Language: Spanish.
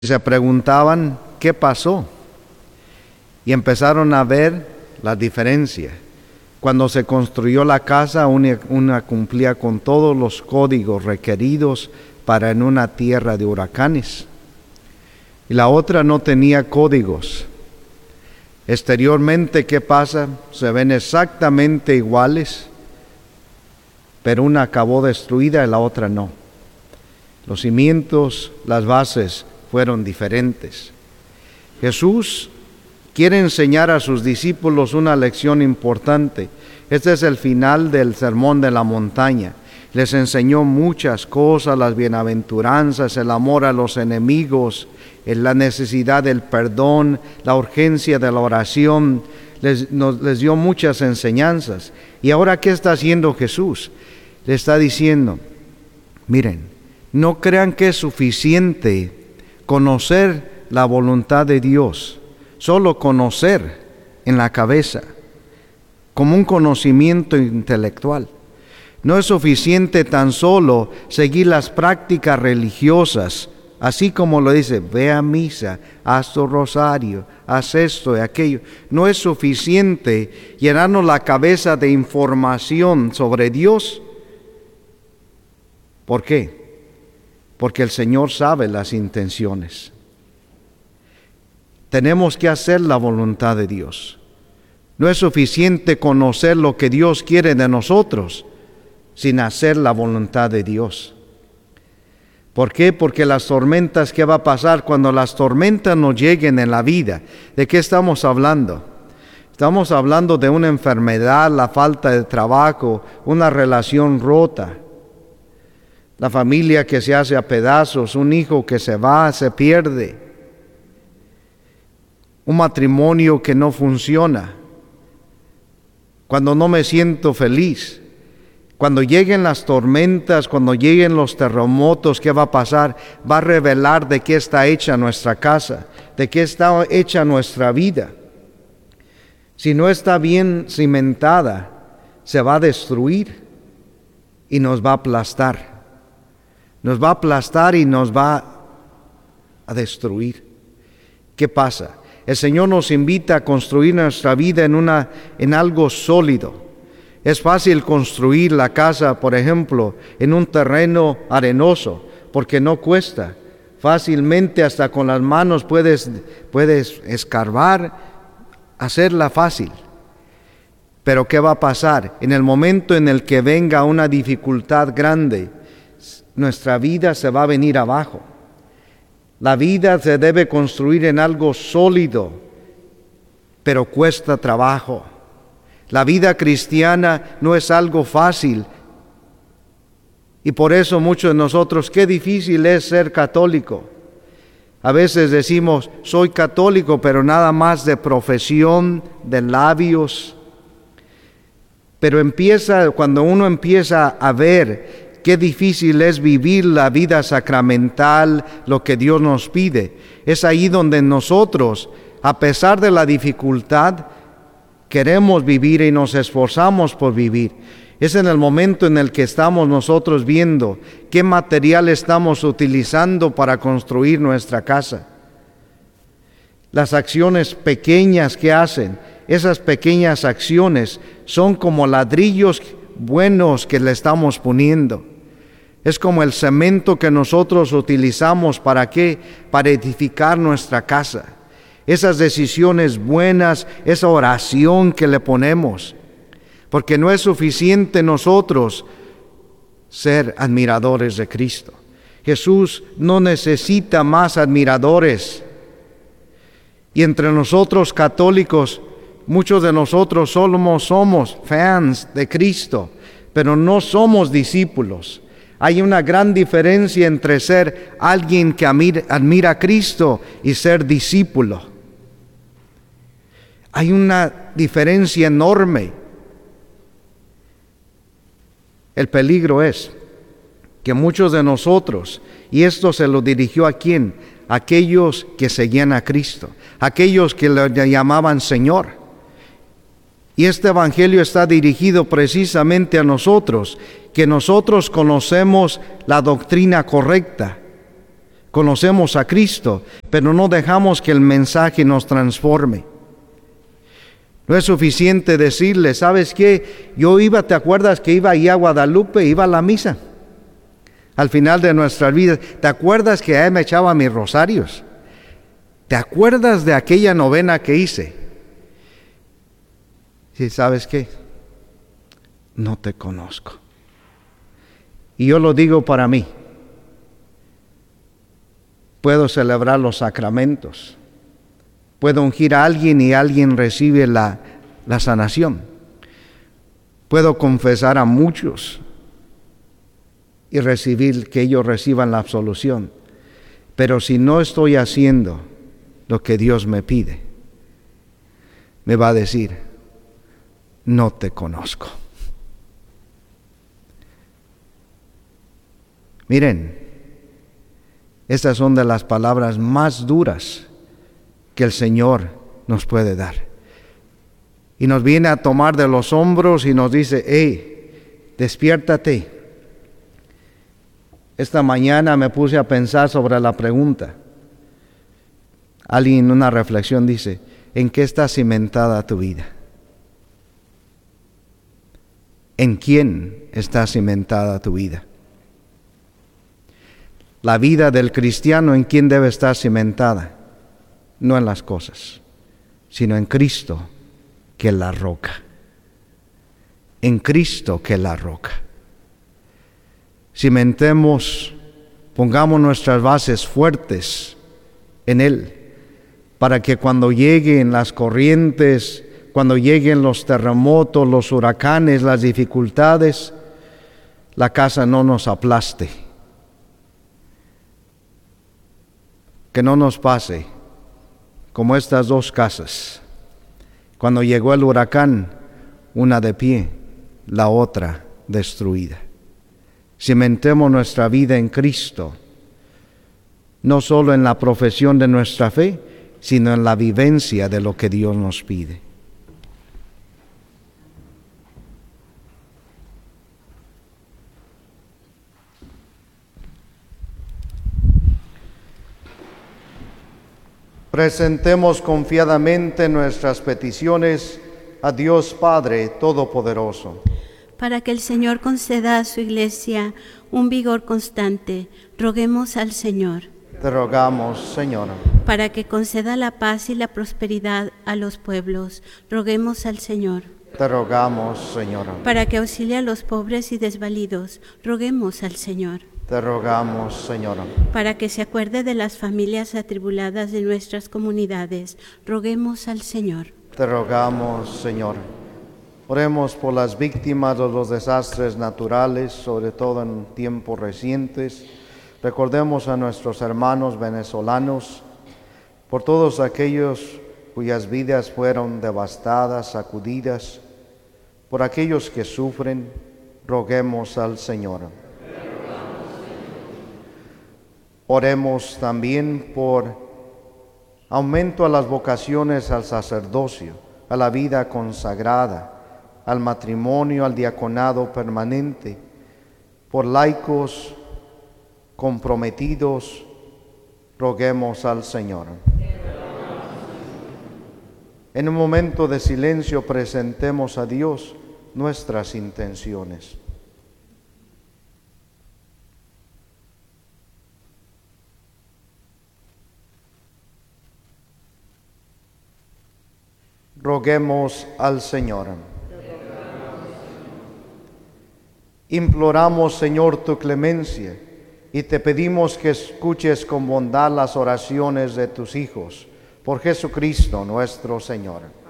Se preguntaban qué pasó y empezaron a ver la diferencia. Cuando se construyó la casa, una cumplía con todos los códigos requeridos para en una tierra de huracanes, y la otra no tenía códigos. Exteriormente, ¿qué pasa? Se ven exactamente iguales, pero una acabó destruida y la otra no. Los cimientos, las bases fueron diferentes. Jesús quiere enseñar a sus discípulos una lección importante. Este es el final del Sermón de la Montaña. Les enseñó muchas cosas, las bienaventuranzas, el amor a los enemigos, la necesidad del perdón, la urgencia de la oración. Les dio muchas enseñanzas. ¿Y ahora qué está haciendo Jesús? Le está diciendo, miren, no crean que es suficiente conocer la voluntad de Dios, solo conocer en la cabeza, como un conocimiento intelectual. No es suficiente tan solo seguir las prácticas religiosas, así como lo dice, ve a misa, haz tu rosario, haz esto y aquello. No es suficiente llenarnos la cabeza de información sobre Dios. ¿Por qué? Porque el Señor sabe las intenciones. Tenemos que hacer la voluntad de Dios. No es suficiente conocer lo que Dios quiere de nosotros sin hacer la voluntad de Dios. ¿Por qué? Porque las tormentas, ¿qué va a pasar cuando las tormentas nos lleguen en la vida? ¿De qué estamos hablando? Estamos hablando de una enfermedad, la falta de trabajo, una relación rota, la familia que se hace a pedazos, un hijo que se va, se pierde, un matrimonio que no funciona, cuando no me siento feliz. Cuando lleguen las tormentas, cuando lleguen los terremotos, ¿qué va a pasar? Va a revelar de qué está hecha nuestra casa, de qué está hecha nuestra vida. Si no está bien cimentada, se va a destruir y nos va a aplastar. Nos va a aplastar y nos va a destruir. ¿Qué pasa? El Señor nos invita a construir nuestra vida en algo sólido. Es fácil construir la casa, por ejemplo, en un terreno arenoso, porque no cuesta. Fácilmente, hasta con las manos puedes escarbar, hacerla fácil. Pero ¿qué va a pasar? En el momento en el que venga una dificultad grande, nuestra vida se va a venir abajo. La vida se debe construir en algo sólido, pero cuesta trabajo. La vida cristiana no es algo fácil. Y por eso muchos de nosotros, qué difícil es ser católico. A veces decimos, soy católico, pero nada más de profesión, de labios. Pero cuando uno empieza a ver qué difícil es vivir la vida sacramental, lo que Dios nos pide. Es ahí donde nosotros, a pesar de la dificultad, queremos vivir y nos esforzamos por vivir. Es en el momento en el que estamos nosotros viendo qué material estamos utilizando para construir nuestra casa. Las acciones pequeñas que hacen, esas pequeñas acciones son como ladrillos buenos que le estamos poniendo. Es como el cemento que nosotros utilizamos ¿para qué? Para edificar nuestra casa. Esas decisiones buenas, esa oración que le ponemos. Porque no es suficiente nosotros ser admiradores de Cristo. Jesús no necesita más admiradores. Y entre nosotros católicos, muchos de nosotros solo somos fans de Cristo, pero no somos discípulos. Hay una gran diferencia entre ser alguien que admira a Cristo y ser discípulo. Hay una diferencia enorme. El peligro es que muchos de nosotros, y esto se lo dirigió ¿a quién? Aquellos que seguían a Cristo, aquellos que le llamaban Señor. Y este evangelio está dirigido precisamente a nosotros, que nosotros conocemos la doctrina correcta, Conocemos a Cristo, pero no dejamos que el mensaje nos transforme. No es suficiente decirle, ¿sabes qué? ¿Te acuerdas que iba ahí a Guadalupe, iba a la misa? Al final de nuestras vidas, ¿te acuerdas que ahí me echaba mis rosarios? ¿Te acuerdas de aquella novena que hice? Sí, ¿sabes qué? No te conozco. Y yo lo digo para mí. Puedo celebrar los sacramentos. Puedo ungir a alguien y alguien recibe la sanación. Puedo confesar a muchos y recibir que ellos reciban la absolución. Pero si no estoy haciendo lo que Dios me pide, me va a decir, no te conozco. Miren, estas son de las palabras más duras que el Señor nos puede dar. Y nos viene a tomar de los hombros y nos dice, hey, despiértate. Esta mañana me puse a pensar sobre la pregunta. Alguien en una reflexión dice, ¿en qué está cimentada tu vida? ¿En quién está cimentada tu vida? La vida del cristiano, ¿en quién debe estar cimentada? No en las cosas, sino en Cristo, que es la roca. En Cristo, que es la roca. Cimentemos, pongamos nuestras bases fuertes en Él, para que cuando lleguen las corrientes, cuando lleguen los terremotos, los huracanes, las dificultades, la casa no nos aplaste. Que no nos pase como estas dos casas. Cuando llegó el huracán, una de pie, la otra destruida. Cimentemos nuestra vida en Cristo, no solo en la profesión de nuestra fe, sino en la vivencia de lo que Dios nos pide. Presentemos confiadamente nuestras peticiones a Dios Padre Todopoderoso. Para que el Señor conceda a su Iglesia un vigor constante, roguemos al Señor. Te rogamos, Señor. Para que conceda la paz y la prosperidad a los pueblos, roguemos al Señor. Te rogamos, Señor. Para que auxilie a los pobres y desvalidos, roguemos al Señor. Te rogamos, Señor. Para que se acuerde de las familias atribuladas de nuestras comunidades, roguemos al Señor. Te rogamos, Señor. Oremos por las víctimas de los desastres naturales, sobre todo en tiempos recientes. Recordemos a nuestros hermanos venezolanos, por todos aquellos cuyas vidas fueron devastadas, sacudidas, por aquellos que sufren, roguemos al Señor. Oremos también por aumento a las vocaciones al sacerdocio, a la vida consagrada, al matrimonio, al diaconado permanente, por laicos comprometidos, roguemos al Señor. En un momento de silencio presentemos a Dios nuestras intenciones. Roguemos al Señor. Imploramos, Señor, tu clemencia y te pedimos que escuches con bondad las oraciones de tus hijos. Por Jesucristo nuestro Señor.